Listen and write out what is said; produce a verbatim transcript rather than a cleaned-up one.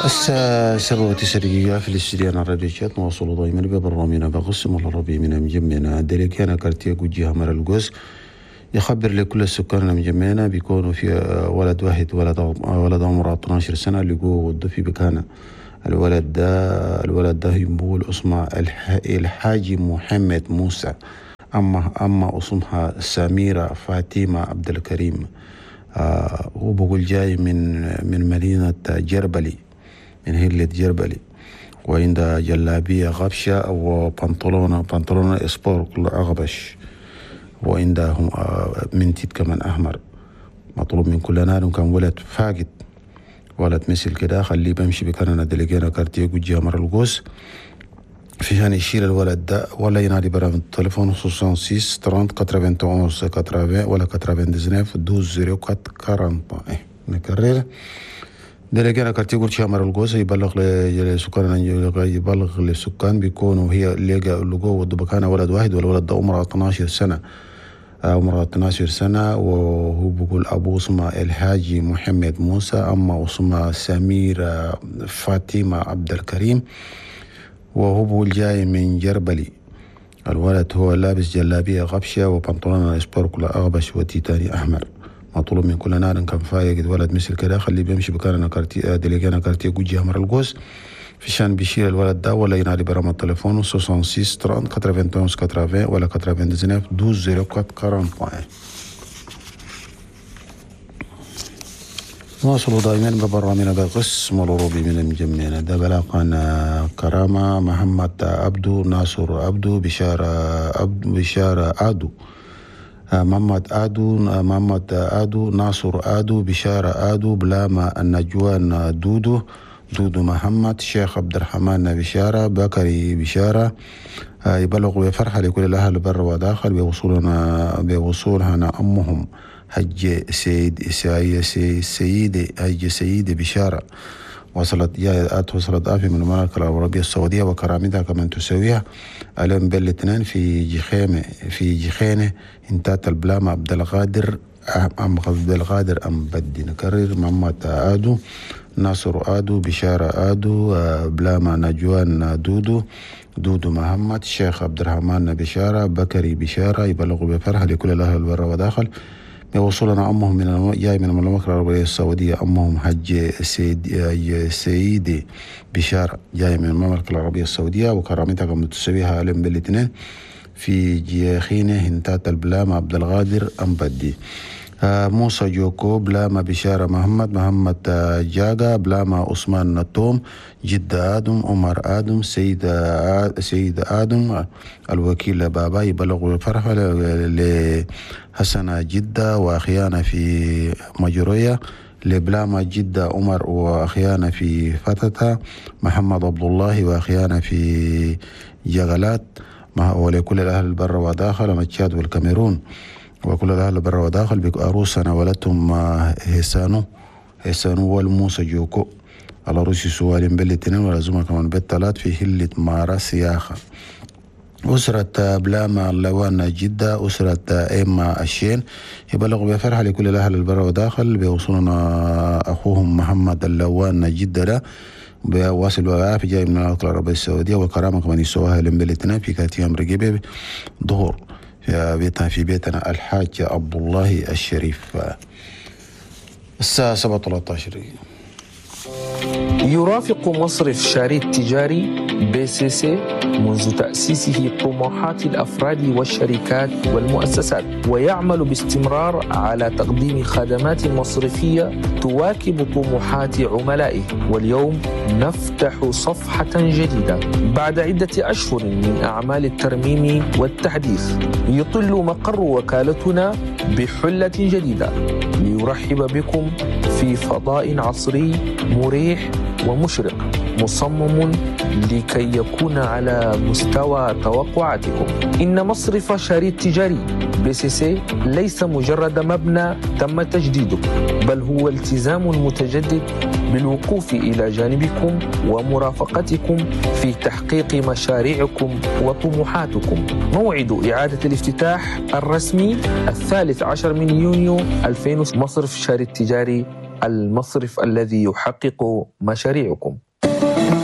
الساعة سبعة وتسع دقيقة في الاستديو الراديوشات. نواصل دائما ببرنامجنا بقسم الله ربي من مجمعنا دليكينا كارتيا جوجيها مر الجوز يخبر لكل السكان مجمعنا بيكونوا في ولد واحد ولد ولد عمره اثنا عشر سنة اللي جوه والضفي بكانا. الولد ده الولد ده يقول اسمه الحاج محمد موسى، أما أما اسمها سميرة فاطمة عبد الكريم. آه هو بقول جاي من من مدينة جربلي، من هيلة جربلي، وعنده جلابية غبشة وبنطلونة بنطلونة اسبور أغبش، وعندهم آه منتيت كمان أحمر. مطلوب من كل نار كان ولد فاقد، ولد مثل كده خليه بمشي بكرنا دلقينا كارتيه جوجي مر القوس فيشان يشيل الولد ده ولا ينادي برا من التليفون خصوصا سيس ترانت كترافين تونس كترافين ولا كترافين دزنيف دوز زيرو كت كارانتا. إيه نكرر دلقينا كارتيه جوجي مر القوس يبلغ لسكان يبلغ للسكان بيكونوا هي لقى اللي جوه الدبكانة ولد واحد، والولد ده عمره اثنا عشر سنة عمره اثنا عشر سنة، وهو بيقول أبوه اسمه الحاج محمد موسى، أما اسمها سميرة فاطمة عبد الكريم، وهو بيقول جاي من جربلي. الولد هو لابس جلابية غبشة وبنطلون سبوركل أغبش وتيتاني أحمر. مطلوب من كل نار كان فايق ولد مثل كده خليه بيمشي بكارنا كارتي دلقينا كارتي جوجي أمر القوس فيشان بيشيل الولد ده ولا ينادي برام التليفون ستة ستة تران كترافين تونس كترافين ولا كترافين دزنيف دوز زيرو كت كارانتا. نواصل دائما ببرنامجنا بقسم الروبي من المجمعين. ده بلاقنا كرامة محمد عبدو ناصر عبدو بشارة عبدو بشارة عدو محمد عدو محمد عدو ناصر عدو بشارة عدو بلاما النجوان دودو دودو محمد شيخ عبد الرحمن بشارة بكري بشارة. يبلغوا بفرحة لكل الأهل بر وداخل بوصولنا بوصولها أمهم حج سيد سيد سيد حج سيد بشارة. وصلت جاءت وصلت آفي من المملكة العربية السعودية وكرامتها كمان تسويها اليوم بالاثنين في جخيمة في جخينة انتات البلامة عبد القادر أم عبد القادر أم بدي نكرر محمد آدو ناصر آدو بشارة آدو بلاما نجوان دودو دودو محمد شيخ عبد الرحمن بشارة بكري بشارة. يبلغوا بفرحة لكل الأهل البر وداخل بوصولنا أمهم من جاي من المملكة العربية السعودية أمهم حج سيد سيدي بشارة جاي من المملكة العربية السعودية وكرامتها كما تسويها اليوم بالاثنين في جيخينة هنتات البلام عبد القادر أم بدي. آه موسى جوكو بلاما بشارة محمد محمد آه جاغا بلاما عثمان نتوم جدة آدم عمر آدم سيد آد سيد آدم الوكيل بابا. يبلغوا الفرحة لحسن جدة وأخيانا في مجروية لبلاما جدة عمر وأخيانا في فتتا محمد عبد الله وأخيانا في جغلات ولكل الأهل البر وداخل متشاد والكاميرون وكل الأهل برا وداخل بيكو أروسنا ولدتهم هسانو هسانو والموسى جوكو على روسي سوالين بلتين ولازم كمان بيت ثلاث في هلة مارا سياخة. أسرة بلاما اللوان جدة أسرة إما الشين يبلغوا بفرحة لكل الأهل البرا وداخل بيوصلنا أخوهم محمد اللوان جدة ده بواصل وعافي جاي من المملكة العربية السعودية وكرامة كمان يسوها لمبلتنا في كاتيام رقيبة ظهور في بيتنا في بيتنا الحاج عبد الله الشريف الساعة سبعة وثلاثة عشر. يرافق مصرف شاري التجاري بي سي سي منذ تأسيسه طموحات الأفراد والشركات والمؤسسات، ويعمل باستمرار على تقديم خدمات مصرفية تواكب طموحات عملائه. واليوم نفتح صفحة جديدة بعد عدة أشهر من أعمال الترميم والتحديث. يطل مقر وكالتنا بحلة جديدة ليرحب بكم في فضاء عصري مريح ومشرق مصمم لكي يكون على مستوى توقعاتكم. إن مصرف شاري التجاري بي سي سي ليس مجرد مبنى تم تجديده، بل هو التزام متجدد بالوقوف إلى جانبكم ومرافقتكم في تحقيق مشاريعكم وطموحاتكم. موعد إعادة الافتتاح الرسمي الثالث عشر من يونيو ألفين. مصرف شاري التجاري المصرف الذي يحقق مشاريعكم.